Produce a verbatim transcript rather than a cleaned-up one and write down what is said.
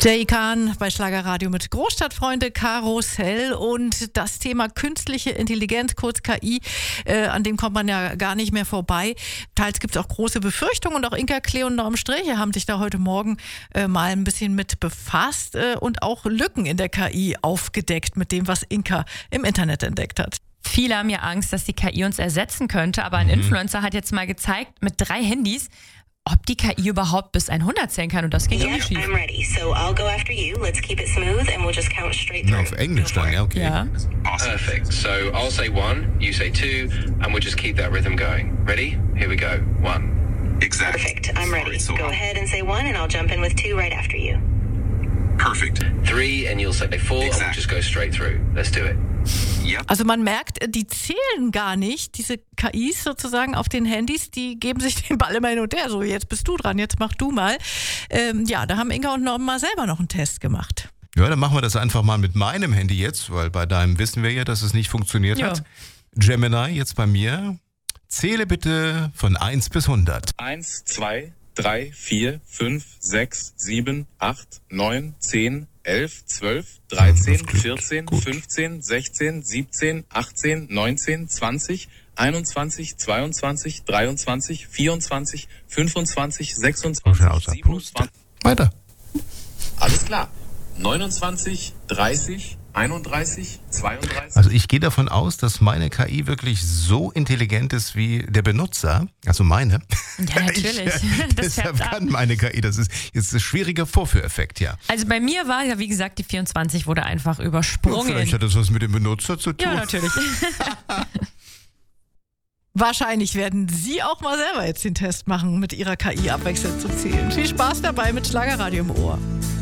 Jay Kahn bei Schlagerradio mit Großstadtfreunde Karussell und das Thema künstliche Intelligenz, kurz K I, äh, an dem kommt man ja gar nicht mehr vorbei. Teils gibt es auch große Befürchtungen und auch Inka Klee und Norm Sträche haben sich da heute Morgen äh, mal ein bisschen mit befasst äh, und auch Lücken in der K I aufgedeckt mit dem, was Inka im Internet entdeckt hat. Viele haben ja Angst, dass die K I uns ersetzen könnte, aber ein mhm. Influencer hat jetzt mal gezeigt, mit drei Handys, ob die K I überhaupt bis hundert zählen kann und das geht irgendwie schief. I'm ready. So I'll go after you. Let's keep it smooth and we'll just count straight through. Na, auf Englisch dann, ja, okay. Ja. Perfect. So I'll say one, you say two, and we'll just keep that rhythm going. Ready? Here we go. One. Exactly. Perfect. I'm ready. So Go ahead and say one and I'll jump in with two right after you. Perfect. Three, and you'll say four, and we'll just go straight through. Let's do it. Yep. Also man merkt, die zählen gar nicht, diese K Is sozusagen auf den Handys, die geben sich den Ball immer hin und her. So, jetzt bist du dran, jetzt mach du mal. Ähm, ja, da haben Inka und Norm mal selber noch einen Test gemacht. Ja, dann machen wir das einfach mal mit meinem Handy jetzt, weil bei deinem wissen wir ja, dass es nicht funktioniert Ja. hat. Gemini, jetzt bei mir. Zähle bitte von eins bis hundert. eins, zwei, drei, vier, fünf, sechs, sieben, acht, neun, zehn, elf, zwölf, dreizehn, das klingt vierzehn, gut. fünfzehn, sechzehn, siebzehn, achtzehn, neunzehn, zwanzig, einundzwanzig, zweiundzwanzig, dreiundzwanzig, vierundzwanzig, fünfundzwanzig, sechsundzwanzig, Schon außer Puste. siebenundzwanzig. Weiter. Alles klar. neunundzwanzig, dreißig, einunddreißig, zweiunddreißig. Also ich gehe davon aus, dass meine K I wirklich so intelligent ist wie der Benutzer, also meine. Ja, natürlich. Ich, Das deshalb färbt ab. kann meine K I, das ist jetzt ein schwieriger Vorführeffekt, ja. Also bei mir war ja, wie gesagt, die vierundzwanzig wurde einfach Ja, übersprungen. vielleicht hat das was mit dem Benutzer zu tun. Ja, natürlich. Wahrscheinlich werden Sie auch mal selber jetzt den Test machen, mit Ihrer K I abwechselnd zu zählen. Viel Spaß dabei mit Schlagerradio im Ohr.